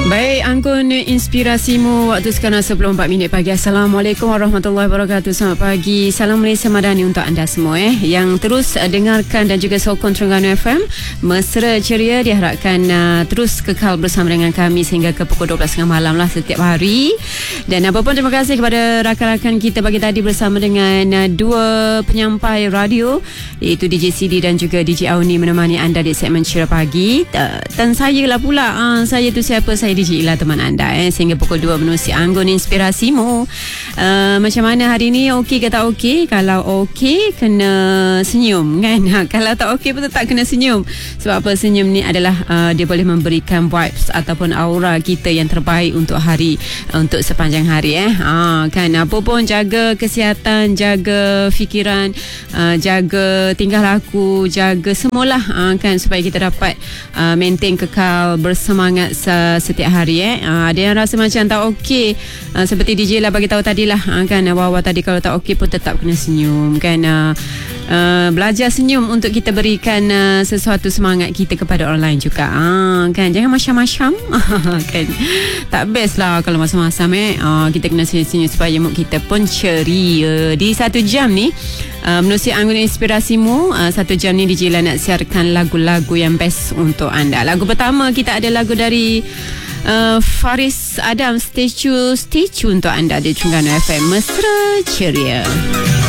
Baik, anggun inspirasimu waktu sekarang 10.4 minit pagi. Assalamualaikum warahmatullahi wabarakatuh. Selamat pagi. Salam Malaysia Madani untuk anda semua yang terus dengarkan dan juga sokong Terengganu FM. Mesra ceria, diharapkan terus kekal bersama dengan kami sehingga ke pukul 12.30 malam lah setiap hari. Dan apa pun terima kasih kepada rakan-rakan kita pagi tadi bersama dengan dua penyampai radio, iaitu DJ CD dan juga DJ Auni menemani anda di segmen Ceria Pagi. Dan saya lah pula, saya tu siapa? Saya DJ Ila, teman anda sehingga pukul 2 menerusi anggun inspirasimu. Macam mana hari ni? Okey ke tak okey? Kalau okey, kena senyum kan? Kalau tak okey pun tetap kena senyum. Sebab apa? Senyum ni adalah dia boleh memberikan vibes ataupun aura kita yang terbaik untuk hari, untuk sepanjang hari kan. Apa pun, jaga kesihatan, jaga fikiran, jaga tingkah laku, jaga semualah kan, supaya kita dapat maintain kekal bersemangat setiap hari. Ada yang rasa macam tak okey, seperti DJ lah bagi tahu tadilah kan, awal-awal tadi kalau tak okey pun tetap kena senyum kan. Belajar senyum untuk kita berikan sesuatu semangat kita kepada orang lain juga kan. Jangan macam-macam kan. Tak best lah kalau masam-masam kita kena senyum supaya mood kita pun ceria. Di 1 jam ni menerusi anggun inspirasimu, 1 jam ni DJ Ila nak siarkan lagu-lagu yang best untuk anda. Lagu pertama kita ada lagu dari Faris Adam, Stay Tune untuk anda di Terengganu FM. Mesra ceria.